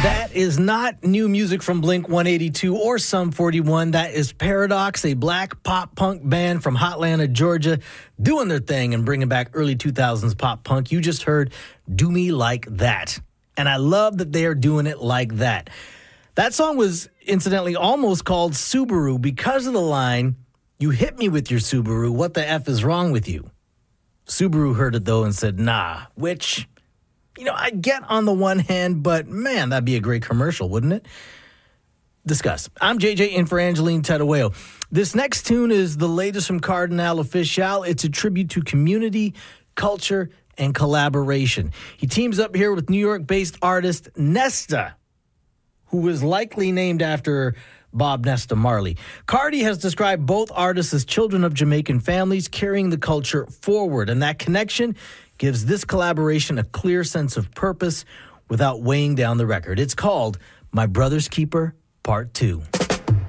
That is not new music from Blink-182 or Sum 41. That is Paradox, a black pop-punk band from Hotlanta, Georgia, doing their thing and bringing back early 2000s pop-punk. You just heard Do Me Like That. And I love that they are doing it like that. That song was, incidentally, almost called Subaru because of the line, "You hit me with your Subaru, what the F is wrong with you?" Subaru heard it, though, and said, nah, which, I get on the one hand, but man, that'd be a great commercial, wouldn't it? Discuss. I'm JJ in for Angeline Tedueo. This next tune is the latest from Cardinal Official. It's a tribute to community, culture, and collaboration. He teams up here with New York-based artist Nesta, who was likely named after Bob Nesta Marley. Cardi has described both artists as children of Jamaican families carrying the culture forward, and that connection gives this collaboration a clear sense of purpose without weighing down the record. It's called My Brother's Keeper, Part 2.